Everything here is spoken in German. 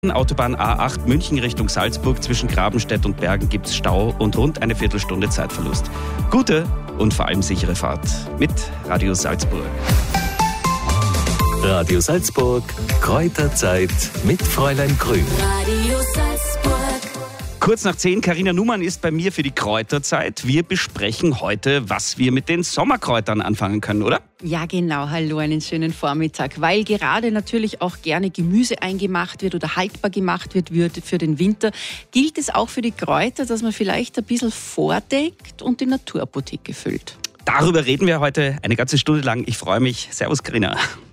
Autobahn A8 München Richtung Salzburg zwischen Grabenstedt und Bergen gibt es Stau und rund eine Viertelstunde Zeitverlust. Gute und vor allem sichere Fahrt mit Radio Salzburg. Radio Salzburg, Kräuterzeit mit Fräulein Grün. Radio Salzburg. Kurz nach 10, Carina Numann ist bei mir für die Kräuterzeit. Wir besprechen heute, was wir mit den Sommerkräutern anfangen können, oder? Ja, genau. Hallo, einen schönen Vormittag. Weil gerade natürlich auch gerne Gemüse eingemacht wird oder haltbar gemacht wird für den Winter, gilt es auch für die Kräuter, dass man vielleicht ein bisschen vordeckt und die Naturapotheke füllt. Darüber reden wir heute eine ganze Stunde lang. Ich freue mich. Servus, Carina.